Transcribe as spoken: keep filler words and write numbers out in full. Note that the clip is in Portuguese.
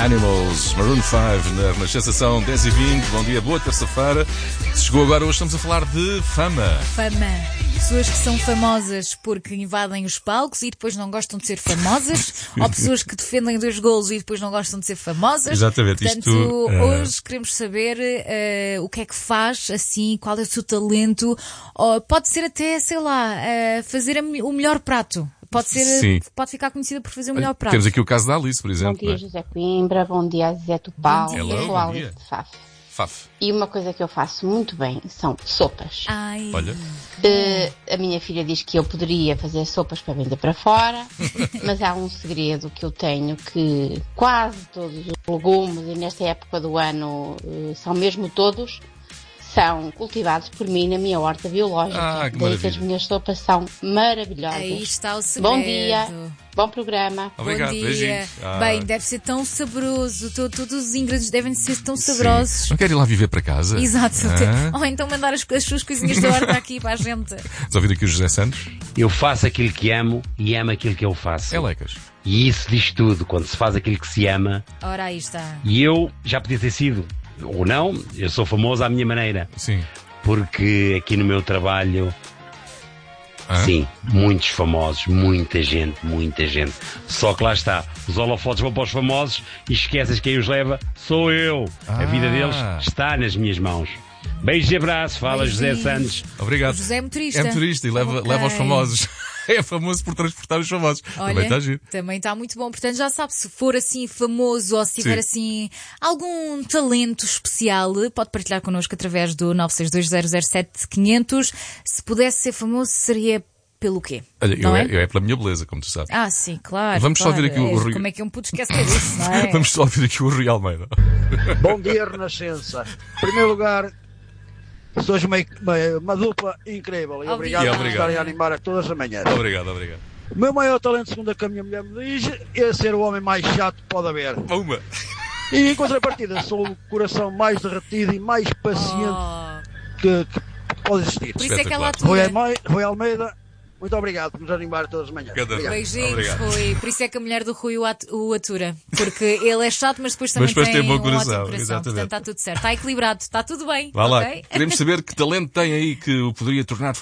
Animals, Maroon cinco, na Renascença, são dez e vinte. Bom dia, boa terça-feira. Chegou agora, hoje estamos a falar de fama. Fama. Pessoas que são famosas porque invadem os palcos e depois não gostam de ser famosas, ou pessoas que defendem dois golos e depois não gostam de ser famosas. Exatamente. Portanto, isto, uh... hoje queremos saber uh, o que é que faz, assim, qual é o seu talento, ou pode ser até, sei lá, uh, fazer a, o melhor prato. Pode ser, Sim. Pode ficar conhecida por fazer o melhor prato. Temos aqui o caso da Alice, por exemplo. Bom dia, José Coimbra. Bom dia, Zé Tupau. Bom Eu dia. sou a Alice de Faf. Faf. E uma coisa que eu faço muito bem são sopas. Ai. Olha. Uh, a minha filha diz que eu poderia fazer sopas para vender para fora, mas há um segredo que eu tenho, que quase todos os legumes, e nesta época do ano uh, são mesmo todos, são cultivados por mim na minha horta biológica. Ah, que Daí maravilha. que as minhas sopas são maravilhosas. Aí está o segredo. Bom dia, bom programa. Obrigado, Bom dia. beijinhos. Ah. Bem, deve ser tão saboroso. To- Todos os ingredientes devem ser tão saborosos. Sim. Não quer ir lá viver para casa? Exato. Ah. Ou então mandar as, as suas coisinhas da horta aqui para a gente. Vamos ouvir aqui o José Santos. Eu faço aquilo que amo e amo aquilo que eu faço. É Lecas. E isso diz tudo, quando se faz aquilo que se ama. Ora, aí está. E eu já podia ter sido, ou não, eu sou famoso à minha maneira. Sim. Porque aqui no meu trabalho, Ah? sim, muitos famosos, muita gente, muita gente. Só que lá está, os holofotes vão para os famosos e esqueces quem os leva, sou eu. Ah. A vida deles está nas minhas mãos. Beijos e abraço, fala José Beijinhos. Santos. Obrigado. O José é motorista. É motorista e leva, Ok. leva aos famosos. É famoso por transportar os famosos. Também está giro. Também está muito bom. Portanto, já sabe, se for assim famoso ou se tiver Sim. assim algum talento especial, pode partilhar connosco através do nove seis dois zero zero sete quinhentos. Se pudesse ser famoso, seria pelo quê? Olha, eu Não é? é? eu é pela minha beleza, como tu sabes. Ah, sim, claro. Vamos só claro. ouvir aqui o É, Rui- Como é que eu me pude esquecer disso, não é? Vamos só ouvir aqui o Rui Almeida. Bom dia, Renascença. Em primeiro lugar, sois uma, uma, uma dupla incrível e obrigado, E por obrigado. estarem a animar a todas as manhãs. Obrigado, obrigado. O meu maior talento, segundo a que a minha mulher me diz, é ser o homem mais chato que pode haver. Uma. E em contrapartida, sou o coração mais derretido e mais paciente Oh, que, que pode existir. por isso é que ela Espetacular. Rui, atura. Alme- Rui Almeida, muito obrigado por nos animar todas as manhãs. Cada Obrigado. vez. Beijinhos, Obrigado. Rui. Por isso é que a mulher do Rui o, at- o atura. Porque ele é chato, mas depois também Mas depois tem bom um ótimo coração, coração. exatamente. Portanto, está tudo certo. Está equilibrado. Está tudo bem. Vá lá. ok? Queremos saber que talento tem aí que o poderia tornar